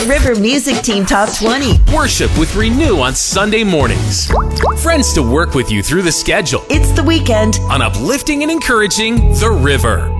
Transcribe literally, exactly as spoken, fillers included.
River Music Team Top twenty. Worship with Renew on Sunday mornings. Friends to work with you through the schedule. It's the weekend on uplifting and encouraging The River.